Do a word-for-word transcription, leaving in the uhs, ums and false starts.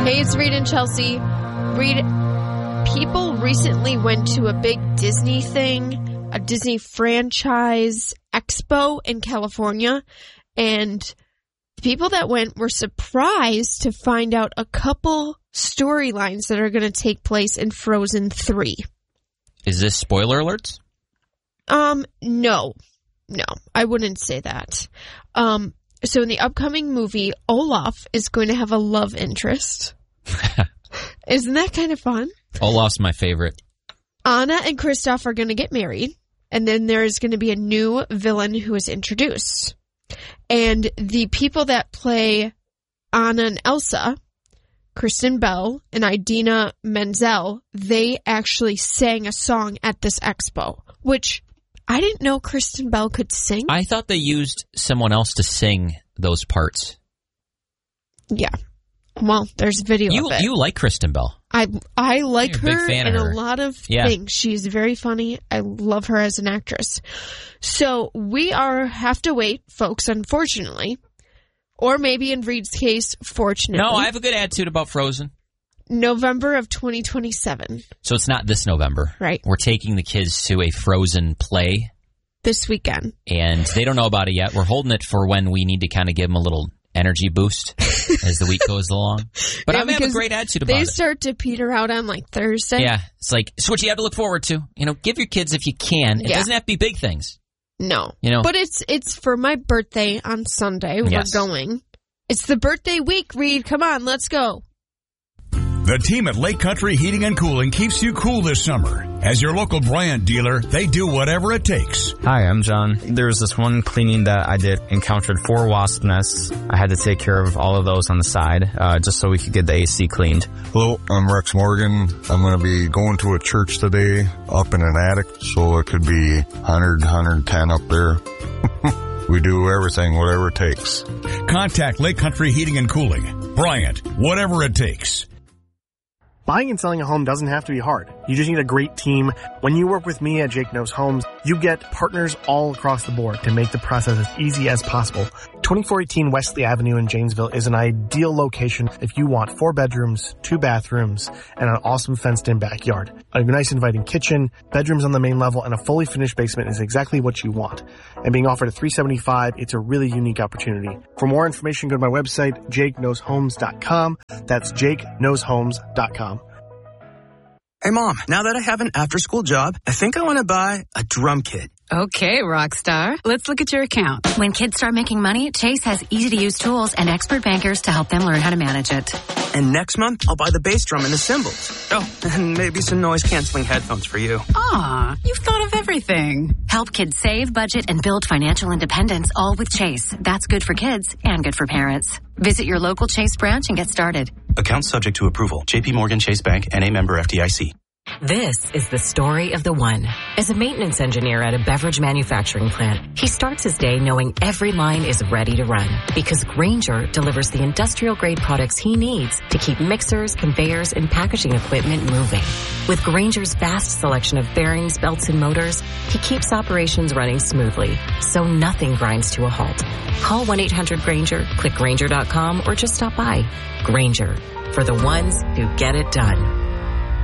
Hey, it's Reed and Chelsea. Reed, people recently went to a big Disney thing, a Disney franchise expo in California, and people that went were surprised to find out a couple storylines that are going to take place in Frozen three. Is this spoiler alerts? Um, no. No, I wouldn't say that. Um, so in the upcoming movie, Olaf is going to have a love interest. Isn't that kind of fun? Olaf's my favorite. Anna and Kristoff are going to get married, and then there's going to be a new villain who is introduced. And the people that play Anna and Elsa, Kristen Bell and Idina Menzel, they actually sang a song at this expo, which I didn't know Kristen Bell could sing. I thought they used someone else to sing those parts. Yeah. Well, there's video you, of it. You like Kristen Bell. I I like You're a big her fan in of her. a lot of Yeah. things. She's very funny. I love her as an actress. So we are have to wait, folks, unfortunately. Or maybe in Reed's case, fortunately. No, I have a good attitude about Frozen. November of twenty twenty-seven. So it's not this November. Right. We're taking the kids to a Frozen play. This weekend. And they don't know about it yet. We're holding it for when we need to kind of give them a little energy boost as the week goes along. But Yeah, I'm having a great attitude about they it. They start to peter out on like Thursday. Yeah. It's like, it's what you have to look forward to. You know, give your kids if you can. It Yeah. doesn't have to be big things. No. You know? But it's it's for my birthday on Sunday. Yes. We're going. It's the birthday week, Reed. Come on, let's go. The team at Lake Country Heating and Cooling keeps you cool this summer. As your local Bryant dealer, they do whatever it takes. Hi, I'm John. There was this one cleaning that I did, encountered four wasp nests. I had to take care of all of those on the side, uh, just so we could get the A C cleaned. Hello, I'm Rex Morgan. I'm going to be going to a church today up in an attic, so it could be one hundred, one hundred ten up there. We do everything, whatever it takes. Contact Lake Country Heating and Cooling. Bryant, whatever it takes. Buying and selling a home doesn't have to be hard. You just need a great team. When you work with me at Jake Knows Homes, you get partners all across the board to make the process as easy as possible. twenty-four eighteen Wesley Avenue in Janesville is an ideal location if you want four bedrooms, two bathrooms, and an awesome fenced-in backyard. A nice inviting kitchen, bedrooms on the main level, and a fully finished basement is exactly what you want. And being offered at three seventy-five, it's a really unique opportunity. For more information, go to my website, jake knows homes dot com. That's jake knows homes dot com. Hey, Mom, now that I have an after-school job, I think I want to buy a drum kit. Okay, Rockstar. Let's look at your account. When kids start making money, Chase has easy-to-use tools and expert bankers to help them learn how to manage it. And next month, I'll buy the bass drum and the cymbals. Oh, and maybe some noise-canceling headphones for you. Aw, you've thought of everything. Help kids save, budget, and build financial independence, all with Chase. That's good for kids and good for parents. Visit your local Chase branch and get started. Account subject to approval. J P Morgan Chase Bank, N A member F D I C. This is the story of the one. As a maintenance engineer at a beverage manufacturing plant, he starts his day knowing every line is ready to run because Grainger delivers the industrial-grade products he needs to keep mixers, conveyors, and packaging equipment moving. With Grainger's vast selection of bearings, belts, and motors, he keeps operations running smoothly, so nothing grinds to a halt. Call one eight hundred Grainger, click Grainger dot com, or just stop by. Grainger, for the ones who get it done.